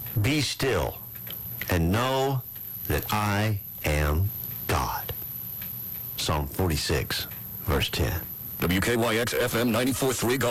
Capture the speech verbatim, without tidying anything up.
Be still and know that I am God. Psalm forty-six, verse ten. W K Y X F M ninety-four point three